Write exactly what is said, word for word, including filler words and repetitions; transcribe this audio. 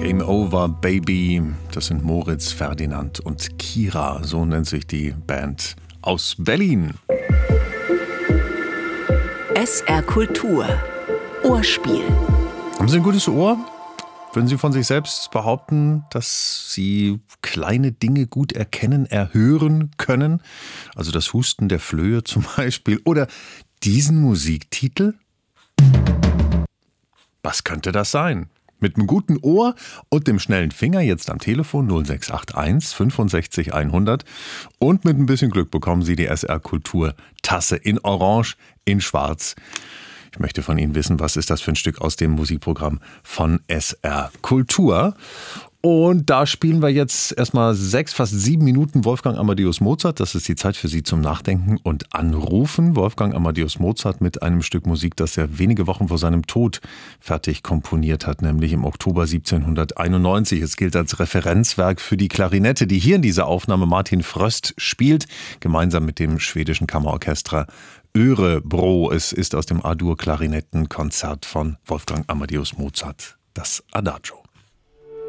Game Over Baby, das sind Moritz, Ferdinand und Kira, so nennt sich die Band aus Berlin. S R Kultur Ohrspiel. Haben Sie ein gutes Ohr? Würden Sie von sich selbst behaupten, dass Sie kleine Dinge gut erkennen, erhören können? Also das Husten der Flöhe zum Beispiel oder diesen Musiktitel? Was könnte das sein? Mit einem guten Ohr und dem schnellen Finger jetzt am Telefon null sechs acht eins fünfundsechzig hundert und mit ein bisschen Glück bekommen Sie die S R Kultur Tasse in Orange, in Schwarz. Ich möchte von Ihnen wissen, was ist das für ein Stück aus dem Musikprogramm von S R Kultur? Und da spielen wir jetzt erstmal sechs, fast sieben Minuten Wolfgang Amadeus Mozart. Das ist die Zeit für Sie zum Nachdenken und Anrufen. Wolfgang Amadeus Mozart mit einem Stück Musik, das er wenige Wochen vor seinem Tod fertig komponiert hat, nämlich im Oktober siebzehnhunderteinundneunzig. Es gilt als Referenzwerk für die Klarinette, die hier in dieser Aufnahme Martin Fröst spielt, gemeinsam mit dem schwedischen Kammerorchester Örebro. Es ist aus dem A-Dur-Klarinettenkonzert von Wolfgang Amadeus Mozart, das Adagio.